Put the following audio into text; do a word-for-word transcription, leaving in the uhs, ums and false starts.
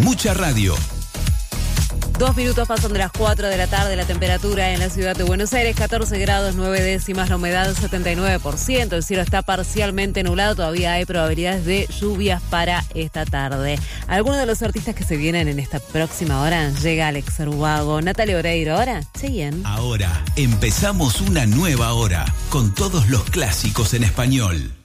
Mucha Radio. Dos minutos pasan de las cuatro de la tarde, la temperatura en la ciudad de Buenos Aires, catorce grados, nueve décimas, la humedad setenta y nueve por ciento, el cielo está parcialmente nublado, todavía hay probabilidades de lluvias para esta tarde. Algunos de los artistas que se vienen en esta próxima hora, llega Alex Ubago, Natalia Oreiro, ahora, Cheyenne. Ahora empezamos una nueva hora, con todos los clásicos en español.